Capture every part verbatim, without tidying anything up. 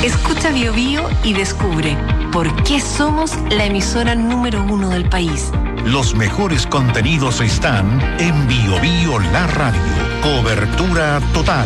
Escucha Bio Bio y descubre por qué somos la emisora número uno del país. Los mejores contenidos están en Bio Bio La Radio. Cobertura total.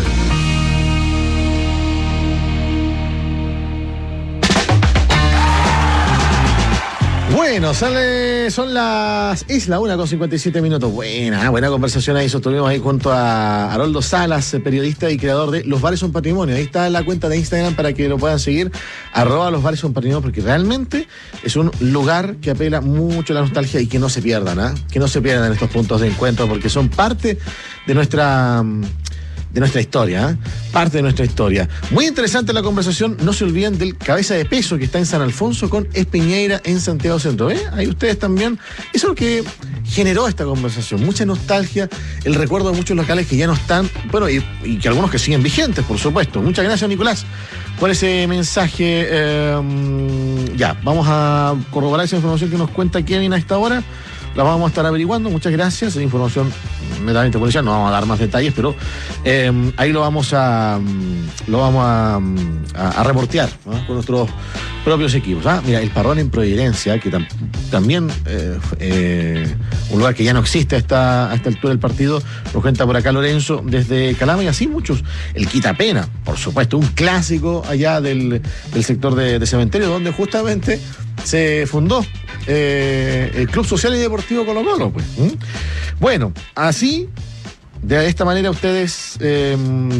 Bueno, sale, son las... Es la una con cincuenta y siete minutos. Buena, buena conversación ahí. Sostuvimos ahí junto a Haroldo Salas, periodista y creador de Los Bares Son Patrimonio. Ahí está la cuenta de Instagram para que lo puedan seguir. Arroba Los Bares Son Patrimonio, porque realmente es un lugar que apela mucho a la nostalgia y que no se pierdan, ¿ah? Que no se pierdan estos puntos de encuentro, porque son parte de nuestra... de nuestra historia, ¿eh? Parte de nuestra historia. Muy interesante la conversación. No se olviden del Cabeza de Peso que está en San Alfonso con Espiñeira en Santiago Centro. ¿Eh? Ahí ustedes también. Eso es lo que generó esta conversación. Mucha nostalgia, el recuerdo de muchos locales que ya no están, bueno, y, y que algunos que siguen vigentes, por supuesto. Muchas gracias, Nicolás, por ese mensaje. Eh, ya, vamos a corroborar esa información que nos cuenta Kevin a esta hora. La vamos a estar averiguando, muchas gracias. Es información netamente policial, no vamos a dar más detalles, pero eh, ahí lo vamos a lo vamos a, a, a reportear, ¿no? Con nuestros propios equipos. ¿Ah? Mira, el Parrón en Providencia, que tam, también eh, eh, un lugar que ya no existe a esta, a esta altura del partido, nos cuenta por acá Lorenzo desde Calama, y así muchos. El Quitapena, por supuesto, un clásico allá del, del sector de, de Cementerio, donde justamente se fundó eh, el Club Social y Deportivo Colo Colo, pues. ¿Mm? Bueno, así, de esta manera ustedes eh,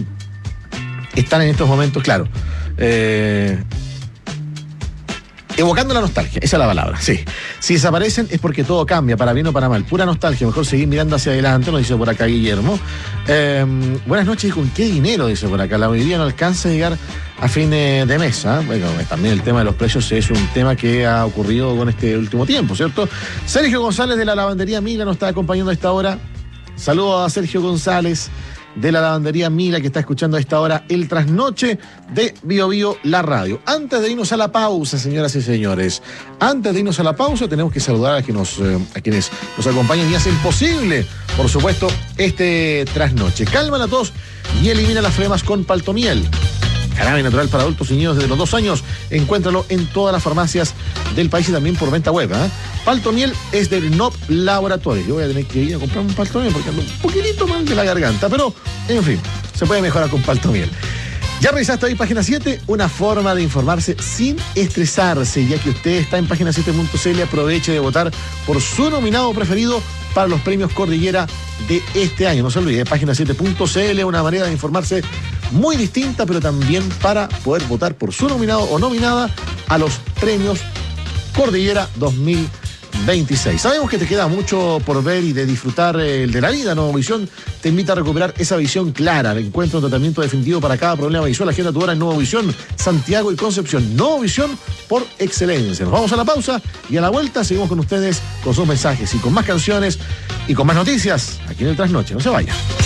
están en estos momentos, claro, eh, evocando la nostalgia, esa es la palabra, sí. Si desaparecen es porque todo cambia, para bien o para mal. Pura nostalgia, mejor seguir mirando hacia adelante, nos dice por acá Guillermo. Eh, buenas noches, ¿y con qué dinero? Dice por acá. La mayoría no alcanza a llegar a fin de, de mes. ¿eh? Bueno, también el tema de los precios es un tema que ha ocurrido con este último tiempo, ¿cierto? Sergio González de la Lavandería Mila nos está acompañando a esta hora. Saludos a Sergio González de la Lavandería Mila, que está escuchando a esta hora el trasnoche de Bio Bio La Radio. Antes de irnos a la pausa, señoras y señores, antes de irnos a la pausa, tenemos que saludar a, que nos, eh, a quienes nos acompañan y hacen posible, por supuesto, este trasnoche. Calma la tos y elimina las flemas con Paltomiel. Jarabe natural para adultos y niños desde los dos años. Encuéntralo en todas las farmacias del país y también por venta web. ¿eh? Paltomiel es del N O P Laboratorio. Yo voy a tener que ir a comprar un Paltomiel porque ando un poquitito mal de la garganta, pero en fin, se puede mejorar con Paltomiel. ¿Ya revisaste ahí Página siete? Una forma de informarse sin estresarse. Ya que usted está en página siete punto c l, aproveche de votar por su nominado preferido para los premios Cordillera de este año. No se olvide, Página siete punto c l, una manera de informarse muy distinta, pero también para poder votar por su nominado o nominada a los premios Cordillera dos mil veintiséis. Sabemos que te queda mucho por ver y de disfrutar el de la vida. Nuevo Visión te invita a recuperar esa visión clara. Encuentra un tratamiento definitivo para cada problema visual. Agenda tu hora en Nuevo Visión, Santiago y Concepción. Nuevo Visión por excelencia. Nos vamos a la pausa y a la vuelta seguimos con ustedes con sus mensajes y con más canciones y con más noticias aquí en el Trasnoche. No se vayan.